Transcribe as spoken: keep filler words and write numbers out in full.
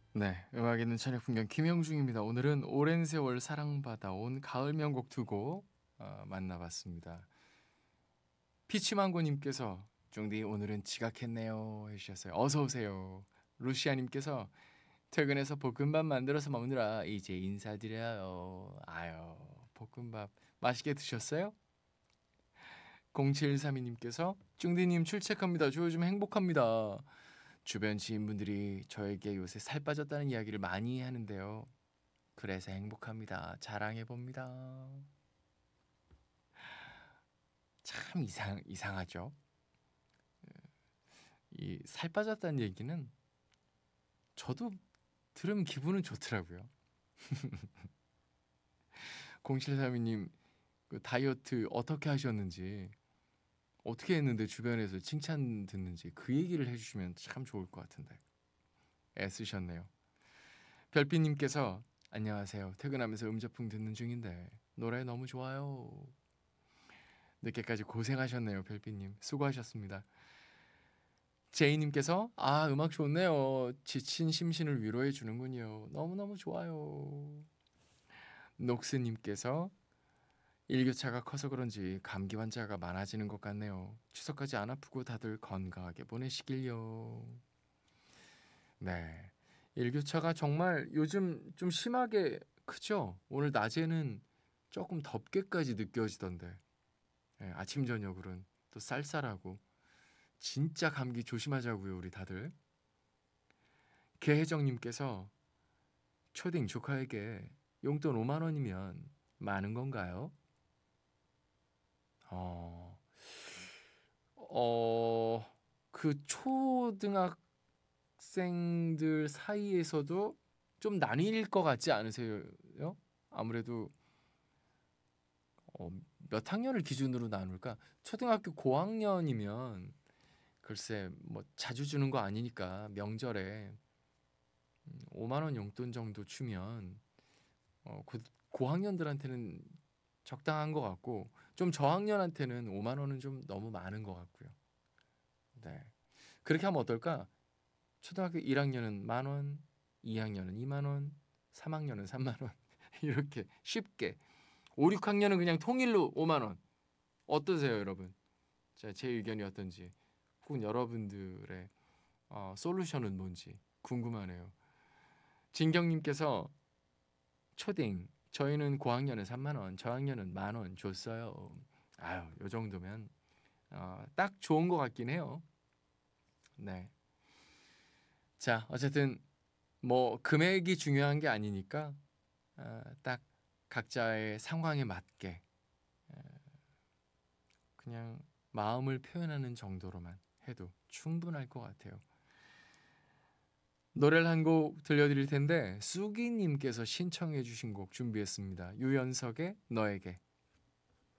네, 음악 있는 저녁 풍경 김영중입니다. 오늘은 오랜 세월 사랑받아온 가을 명곡 두 곡 어, 만나봤습니다. 피치망고님께서 쫑디 오늘은 지각했네요 해주셨어요. 어서 오세요. 루시아님께서 퇴근해서 볶음밥 만들어서 먹느라 이제 인사드려요. 아유, 볶음밥 맛있게 드셨어요? 공칠삼이님께서 쫑디님 출첵합니다. 저 요즘 행복합니다. 주변 지인분들이 저에게 요새 살 빠졌다는 이야기를 많이 하는데요. 그래서 행복합니다. 자랑해봅니다. 참 이상, 이상하죠? 이 살 빠졌다는 얘기는 저도 들으면 기분은 좋더라고요. 공칠삼이님 그 다이어트 어떻게 하셨는지, 어떻게 했는데 주변에서 칭찬 듣는지 그 얘기를 해주시면 참 좋을 것 같은데. 애쓰셨네요. 별빛님께서 안녕하세요. 퇴근하면서 음저풍 듣는 중인데 노래 너무 좋아요. 늦게까지 고생하셨네요. 별빛님 수고하셨습니다. 제이님께서 아 음악 좋네요. 지친 심신을 위로해 주는군요. 너무너무 좋아요. 녹스님께서 일교차가 커서 그런지 감기 환자가 많아지는 것 같네요. 추석까지 안 아프고 다들 건강하게 보내시길요. 네, 일교차가 정말 요즘 좀 심하게 크죠? 오늘 낮에는 조금 덥게까지 느껴지던데 네, 아침 저녁으로는 또 쌀쌀하고 진짜 감기 조심하자고요 우리 다들. 개혜정님께서 초딩 조카에게 용돈 오만 원이면 많은 건가요? 어, 어, 그 초등학생들 사이에서도 좀 나뉠 것 같지 않으세요? 아무래도 어, 몇 학년을 기준으로 나눌까? 초등학교 고학년이면 글쎄 뭐 자주 주는 거 아니니까 명절에 오만 원 용돈 정도 주면 어, 고, 고학년들한테는 적당한 것 같고 좀 저학년한테는 오만 원은 좀 너무 많은 것 같고요. 네, 그렇게 하면 어떨까? 초등학교 일 학년은 만 원, 이 학년은 이만 원, 삼 학년은 삼만 원 이렇게 쉽게 오, 육 학년은 그냥 통일로 오만 원 어떠세요, 여러분? 자, 제 의견이 어떤지 혹은 여러분들의 어, 솔루션은 뭔지 궁금하네요. 진경님께서 초딩 저희는 고학년에 삼만 원, 저학년은 만 원 줬어요. 아유, 요 정도면 어, 딱 좋은 것 같긴 해요. 네. 자, 어쨌든 뭐 금액이 중요한 게 아니니까 어, 딱 각자의 상황에 맞게 그냥 마음을 표현하는 정도로만 해도 충분할 것 같아요. 노래를 한 곡 들려드릴 텐데 쑥이님께서 신청해 주신 곡 준비했습니다. 유연석의 너에게.